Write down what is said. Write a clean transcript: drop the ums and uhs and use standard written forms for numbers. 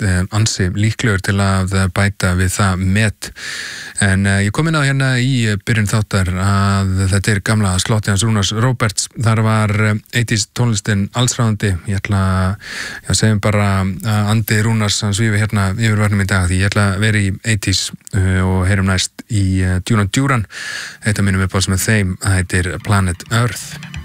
ansi líklegur til að bæta við það met. En ég kom inn á hérna í byrjun þáttar að þetta gamla slotti hans Rúnars Róberts. Þar var 80s tónlistin allsráðandi. Ég ætla að segja bara að andi Rúnars hann svífi hérna yfir vörnum í dag því ég ætla að vera í 80s og heyrum næst í Duran Duran. Þetta minnum upp á sem þeim, það heitir Planet Earth.